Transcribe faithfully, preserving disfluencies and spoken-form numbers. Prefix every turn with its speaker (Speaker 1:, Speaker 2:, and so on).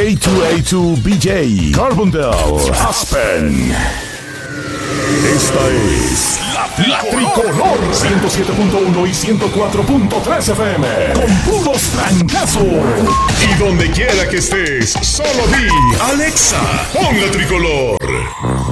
Speaker 1: dos A dos B J, Carbondale, Aspen. Esta es la, la Tricolor ciento siete punto uno y ciento cuatro punto tres F M con puros trancazos. Y donde quiera que estés, solo di Alexa, pon la Tricolor.